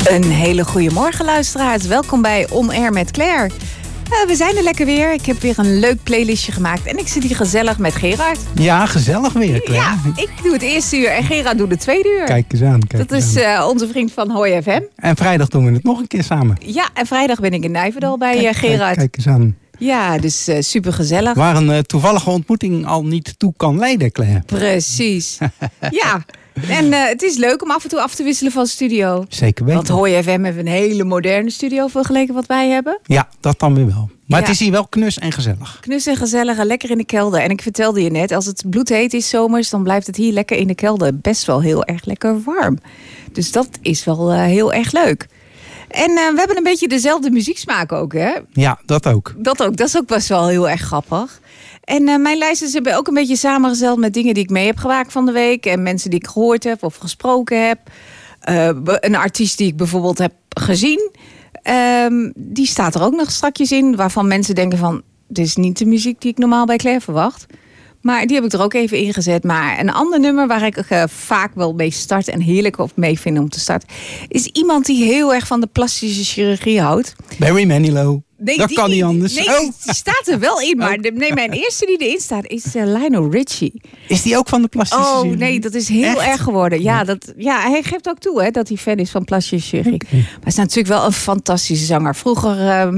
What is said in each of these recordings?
Een hele goede morgen, luisteraars. Welkom bij On Air met Claire. We zijn er lekker weer. Ik heb weer een leuk playlistje gemaakt. En ik zit hier gezellig met Gerard. Ja, gezellig weer, Claire. Ja, ik doe het eerste uur en Gerard doet het tweede uur. Kijk eens aan. Dat is onze vriend van Hoi FM. En vrijdag doen we het nog een keer samen. Ja, en vrijdag ben ik in Nijverdal bij Gerard. Kijk eens aan. Ja, dus super gezellig. Waar een toevallige ontmoeting al niet toe kan leiden, Claire. Precies. Ja. En het is leuk om af en toe af te wisselen van studio. Zeker weten. Want Hoi FM heeft een hele moderne studio vergeleken wat wij hebben. Ja, dat dan weer wel. Maar Ja. het is hier wel knus en gezellig. Knus en gezellig en lekker in de kelder. En ik vertelde je net, als het bloedheet is zomers, dan blijft het hier lekker in de kelder best wel heel erg lekker warm. Dus dat is wel heel erg leuk. En we hebben een beetje dezelfde muzieksmaak ook, hè? Ja, dat ook. Dat is ook best wel heel erg grappig. En mijn lijsten hebben ook een beetje samengesteld met dingen die ik mee heb gemaakt van de week. En mensen die ik gehoord heb of gesproken heb. Een artiest die ik bijvoorbeeld heb gezien. Die staat er ook nog strakjes in. Waarvan mensen denken van, dit is niet de muziek die ik normaal bij Claire verwacht. Maar die heb ik er ook even ingezet. Maar een ander nummer waar ik vaak wel mee start en heerlijk op mee vind om te starten, is iemand die heel erg van de plastische chirurgie houdt. Barry Manilow. Nee, dat kan niet anders. Nee, die staat er wel in. Maar mijn eerste die erin staat is Lionel Richie. Is die ook van de plastische chirurgie? Oh nee, dat is heel erg geworden. Ja, hij geeft ook toe dat hij fan is van plastische chirurgie. Okay. Maar hij is natuurlijk wel een fantastische zanger. Vroeger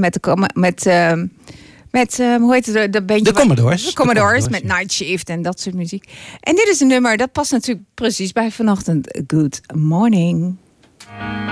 hoe heet het, de bandje? De Commodores. De Commodores met Night Shift en dat soort muziek. En dit is een nummer, dat past natuurlijk precies bij vanochtend. Good Morning.